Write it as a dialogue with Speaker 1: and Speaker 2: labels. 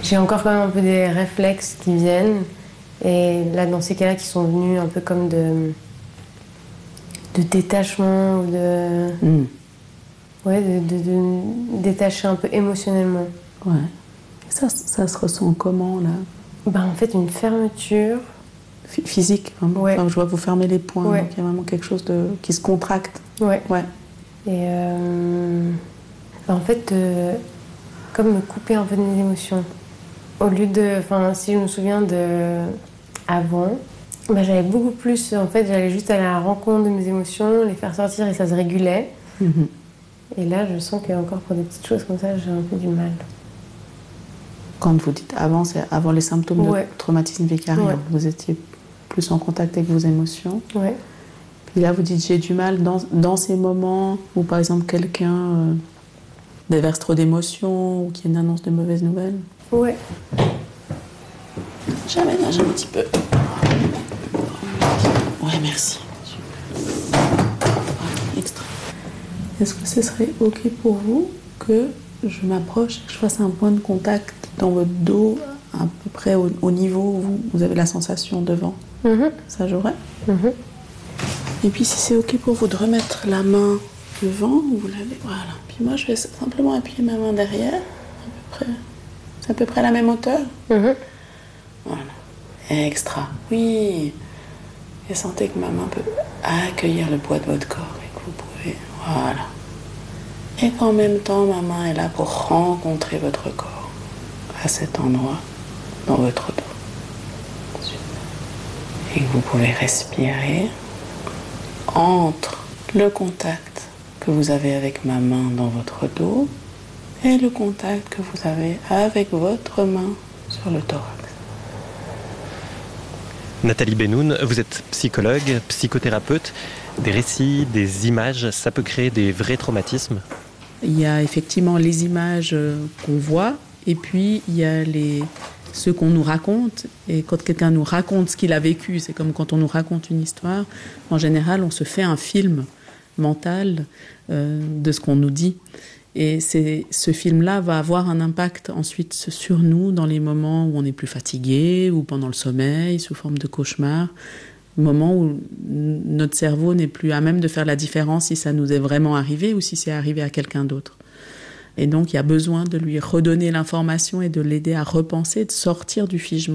Speaker 1: J'ai encore quand même un peu des réflexes qui viennent. Et là, dans ces cas-là, qui sont venus un peu comme de détachement ou de... Ouais, de détacher un peu émotionnellement.
Speaker 2: Ouais. Et ça se ressent comment, là?
Speaker 1: En fait, une fermeture.
Speaker 2: Physique, vraiment.
Speaker 1: Ouais.
Speaker 2: Enfin, je vois que vous fermez les poings,
Speaker 1: Ouais.
Speaker 2: donc il y a vraiment quelque chose qui se contracte.
Speaker 1: Ouais.
Speaker 2: Ouais.
Speaker 1: Et en fait, comme me couper un peu de mes émotions. Au lieu de... Enfin, si je me souviens avant, j'avais beaucoup plus... En fait, j'allais juste à la rencontre de mes émotions, les faire sortir et ça se régulait. Et là, je sens qu'encore pour des petites choses comme ça, j'ai un peu du mal.
Speaker 2: Quand vous dites avant, c'est avant les symptômes de traumatisme vicariant.
Speaker 1: Ouais.
Speaker 2: Vous étiez plus en contact avec vos émotions.
Speaker 1: Ouais.
Speaker 2: Puis là, vous dites j'ai du mal dans ces moments où, par exemple, quelqu'un déverse trop d'émotions ou qu'il y a une annonce de mauvaises nouvelles.
Speaker 1: Ouais.
Speaker 2: J'aménage un petit peu. Ouais, merci. Extra. Est-ce que ce serait OK pour vous que je m'approche, que je fasse un point de contact dans votre dos, à peu près au niveau où vous avez la sensation devant? Ça jouerait? Et puis si c'est OK pour vous de remettre la main devant, vous l'avez, voilà. Puis moi je vais simplement appuyer ma main derrière, à peu près. C'est à peu près la même hauteur? Voilà. Extra. Oui. Et sentez que ma main peut accueillir le poids de votre corps et que vous pouvez, voilà. Et qu'en même temps, ma main est là pour rencontrer votre corps à cet endroit, dans votre dos. Et que vous pouvez respirer entre le contact que vous avez avec ma main dans votre dos et le contact que vous avez avec votre main sur le thorax.
Speaker 3: Nathalie Benoun, vous êtes psychologue, psychothérapeute. Des récits, des images, ça peut créer des vrais traumatismes?
Speaker 2: Il y a effectivement les images qu'on voit, et puis il y a ceux qu'on nous raconte. Et quand quelqu'un nous raconte ce qu'il a vécu, c'est comme quand on nous raconte une histoire, en général, on se fait un film mental de ce qu'on nous dit. Et ce film-là va avoir un impact ensuite sur nous dans les moments où on est plus fatigué, ou pendant le sommeil, sous forme de cauchemar. Moment où notre cerveau n'est plus à même de faire la différence si ça nous est vraiment arrivé ou si c'est arrivé à quelqu'un d'autre. Et donc, il y a besoin de lui redonner l'information et de l'aider à repenser, de sortir du figement.